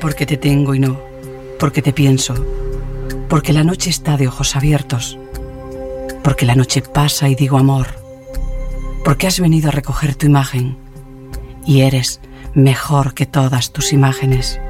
porque te tengo y no porque te pienso, porque la noche está de ojos abiertos, porque la noche pasa y digo amor, porque has venido a recoger tu imagen y eres mejor que todas tus imágenes.